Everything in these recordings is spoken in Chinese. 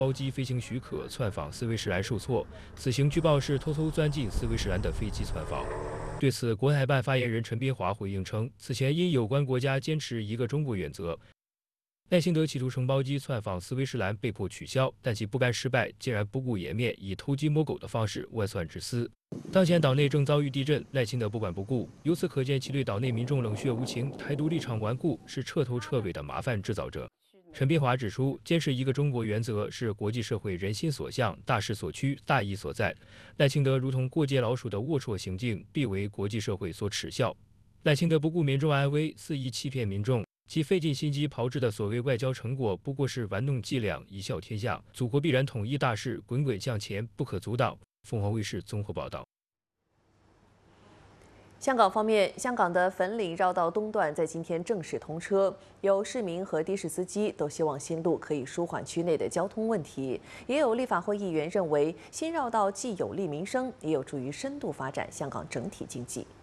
包机飞行许可窜访斯威士兰受挫，此行据报是偷偷钻进斯威士兰的飞机窜访。对此，国台办发言人陈斌华回应称，此前因有关国家坚持一个中国原则，赖清德企图乘包机窜访斯威士兰被迫取消，但其不甘失败，竟然不顾颜面，以偷鸡摸狗的方式外窜至斯。当前岛内正遭遇地震，赖清德不管不顾，由此可见其对岛内民众冷血无情、台独立场顽固，是彻头彻尾的麻烦制造者。陈斌华指出，坚持一个中国原则是国际社会人心所向、大势所趋、大义所在。赖清德如同过街老鼠的龌龊行径，必为国际社会所耻笑。赖清德不顾民众安危，肆意欺骗民众，其费尽心机炮制的所谓外交成果，不过是玩弄伎俩，贻笑天下。祖国必然统一大势滚滚向前，不可阻挡。凤凰卫视综合报道。 香港方面，香港的粉岭绕道东段在今天正式通车，有市民和的士司机都希望新路可以舒缓区内的交通问题。也有立法会议员认为，新绕道既有利民生，也有助于深度发展香港整體經濟。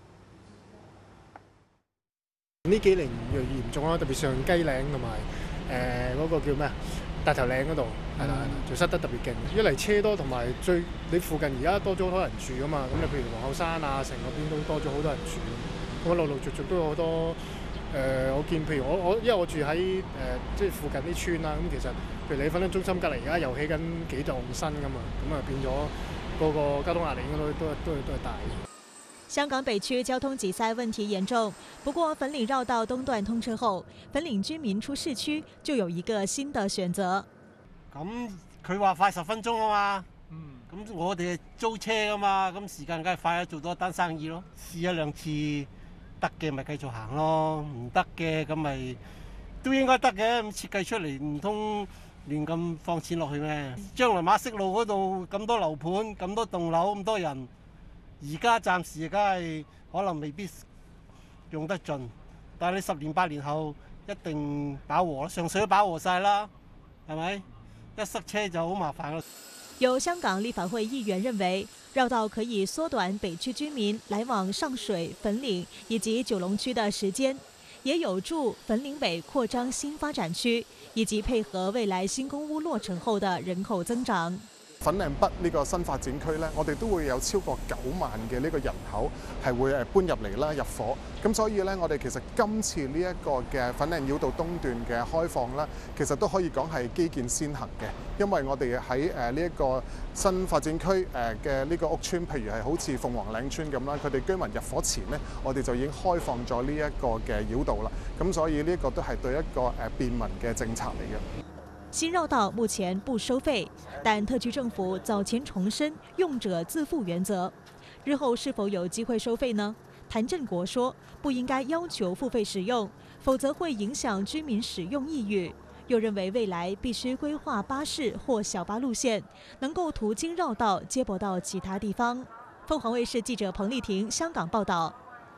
呢幾年越嚴重啦，特別上雞嶺同埋嗰個叫咩啊？大頭嶺嗰度係啦，就塞得特別勁。一嚟車多，同埋你附近而家多咗好多人住噶嘛。咁你譬如皇后山啊，城嗰邊都多咗好多人住。咁陸陸續續都有好多我見譬如因為我住喺即係附近啲村啦。咁其實譬如你粉嶺中心隔離而家又起緊幾棟新噶嘛。咁啊變咗嗰個交通壓力應該都係大。 香港北区交通擠塞問題嚴重，不過粉嶺繞道東段通車後，粉嶺居民出市區就有一個新的選擇。 咁佢話快10分鐘啊嘛，咁我哋係租車噶嘛，咁時間梗係快咗，做多一單生意咯。試一兩次得嘅咪繼續行咯，唔得嘅咁咪都應該得嘅。咁設計出嚟唔通亂咁放錢落去咩？將來馬適路嗰度咁多樓盤、咁多棟樓、咁多人。而家暫時梗係可能未必用得盡，但係你10年8年後一定飽和啦，上水都飽和晒啦，係咪？一塞車就好麻煩啦。 有香港立法會議員認為，繞道可以縮短北區居民來往上水、粉嶺以及九龍區的時間，也有助粉嶺北擴張新發展區，以及配合未來新公屋落成後的人口增長。 粉嶺北呢個新發展區咧，我哋都會有超過9萬嘅呢個人口係會搬入嚟啦，入伙。咁所以咧，我哋其實今次呢一個嘅粉嶺繞道東段嘅開放啦，其實都可以講係基建先行嘅，因為我哋喺呢一個新發展區嘅呢個屋邨，譬如係好似鳳凰嶺村咁啦，佢哋居民入伙前呢，我哋就已經開放咗呢一個嘅繞道啦。咁所以呢個都係對一個便民嘅政策嚟嘅。 新繞道目前不收費，但特區政府早前重申用者自負原則。日後是否有機會收費呢？譚振國說，不應該要求付費使用，否則會影響居民使用意欲。又認為未來必須規劃巴士或小巴路線，能夠途經繞道接駁到其他地方。鳳凰衛視記者彭麗婷香港報道。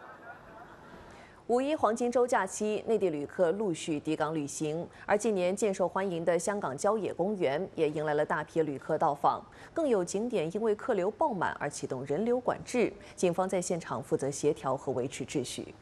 5·1黃金週假期，內地旅客陸續抵港旅行，而近年漸受歡迎的香港郊野公園也迎來了大批旅客到訪，更有景點因為客流爆滿而啟動人流管制，警方在現場負責協調和維持秩序。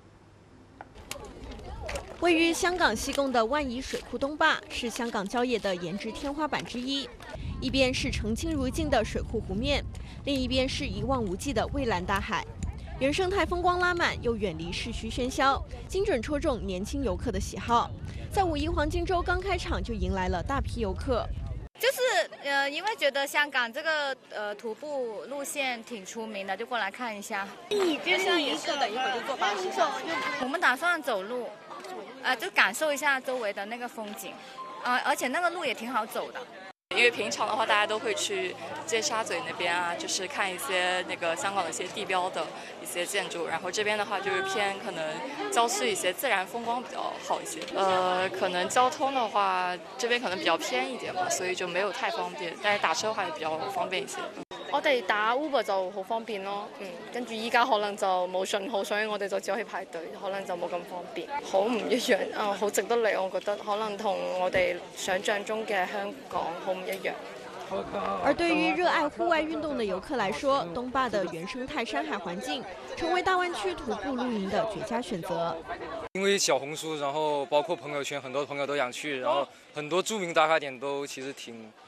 位於香港西貢的萬宜水庫東壩是香港郊野的顏值天花板之一，一邊是澄清如鏡的水庫湖面，另一邊是一望無際的蔚藍大海。原生態風光拉滿，又遠離市區喧囂，精準戳中年輕遊客的喜好。在5·1黃金週剛開場就迎來了大批遊客。 就是因為覺得香港這個徒步路線挺出名的，就過來看一下。 你這樣也是等一會兒就坐巴士上？ 我們打算走路，就感受一下周圍的那個風景，而且那個路也挺好走的。 因為平常的話，大家都會去尖沙咀那邊啊，就是看一些那個香港的一些地標的一些建築。然後這邊的話，就是偏可能郊區一些自然風光比較好一些。可能交通的話，這邊可能比較偏一點嘛，所以就沒有太方便。但是打車的話也比較方便一些。 我哋打 Uber 就好方便咯，跟住依家可能就冇信號，所以我哋就只可以排隊，可能就冇咁方便，好唔一樣啊，好值得嚟，我覺得可能同我哋想象中嘅香港好唔一樣。 而對於熱愛戶外運動的遊客來說，東壩的原生態山海環境成為大灣區徒步露營的絕佳選擇。 因為小紅書，然後包括朋友圈，很多朋友都想去，然後很多著名打卡點都其實